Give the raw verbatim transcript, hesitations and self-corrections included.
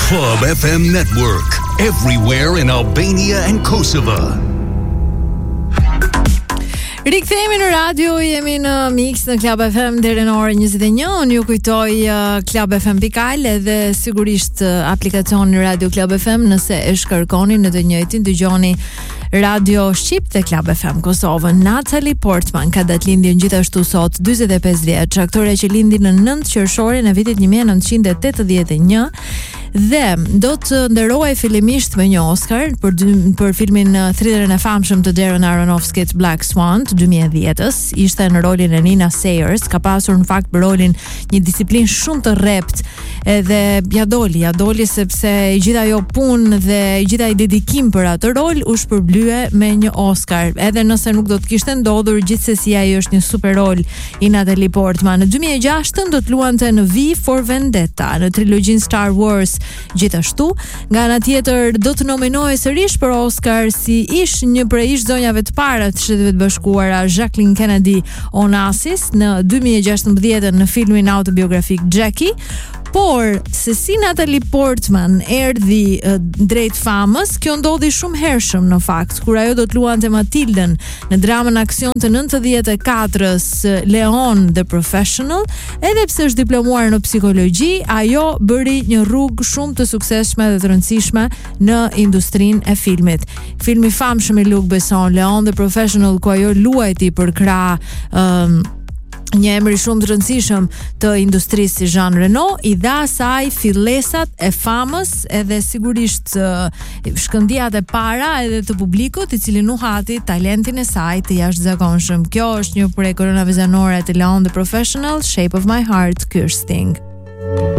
Club F M Network, everywhere in Albania and Kosovo. Rikthehemi në radio, jemi në Mix në Club F M deri në orën njëzet e një. Unë ju kujtoj uh, Club F M pikal edhe sigurisht uh, aplikacioni Radio Club F M nëse e shkërkoni në të njëjtin dëgjoni Radio Shqip dhe Club F M Kosovën. Natalie Portman ka datëlindjen gjithashtu sot, dyzet e pesë vjeç, aktore që lindi në nëntë qershorin e vitit një mijë e nëntëqind e tetëdhjetë e një dhe do të nderohej fillimisht me një Oscar për dy, për filmin thrillerin e famshëm të Darren Aronofskit Black Swan të dy mijë e dhjetës. Ishte në rolin e Nina Sayers, ka pasur në fakt për rolin një disiplinë shumë të rrept, edhe ja doli, ja doli sepse i gjitha ajo punë dhe i gjitha ai dedikim për atë rol u shpërblye me një Oscar. Edhe nëse nuk do të kishte ndodhur, gjithsesi ai është një super rol i Natalie Portman. Në dy mijë e gjashtën do të luante në V for Vendetta, në trilogjinë Star Wars. Gjithashtu, nga ana tjetër do të nominohej sërish për Oscar si ish një prej ish zonjave të para të Shtetet Bashkuara, Jacqueline Kennedy Onassis në dy mijë e gjashtëmbëdhjetë në filmin autobiografik Jackie. Por, se si Natalie Portman erdhi uh, drejt famës, kjo ndodhi shumë hershëm në fakt, kur ajo do të luante Matilden në dramën aksion të nëntëdhjetë e katërës Leon the Professional, edhe pse është diplomuar në psikologji, ajo bëri një rrugë shumë të suksesshme dhe të rëndësishme në industrinë e filmit. Filmi famshëm i Luc Besson, Leon the Professional, ku ajo luajti për krah um, një emri shumë të rëndësishëm të industrisë si Jean Reno, i dha asaj fillesat e famës edhe sigurisht uh, shkëndijat e para edhe të publikut, i cili nuhati talentin e saj të jashtëzakonshëm. Kjo është një prej koronave zanore të Leon the Professional, Shape of My Heart, ky është Sting.